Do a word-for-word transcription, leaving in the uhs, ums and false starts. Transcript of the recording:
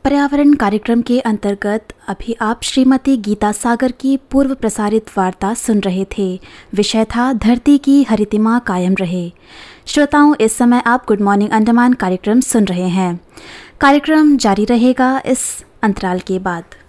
पर्यावरण कार्यक्रम के अंतर्गत अभी आप श्रीमती गीता सागर की पूर्व प्रसारित वार्ता सुन रहे थे। विषय था धरती की हरितिमा कायम रहे। श्रोताओं, इस समय आप गुड मॉर्निंग अंडमान कार्यक्रम सुन रहे हैं। कार्यक्रम जारी रहेगा इस अंतराल के बाद।